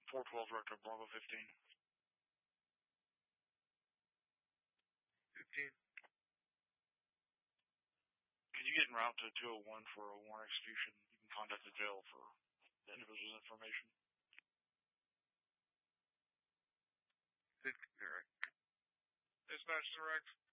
412 Director Bravo 15. 15. Can you get en route to 201 for a warrant execution? You can contact the jail for the individual's information. 50 direct. Dispatch direct.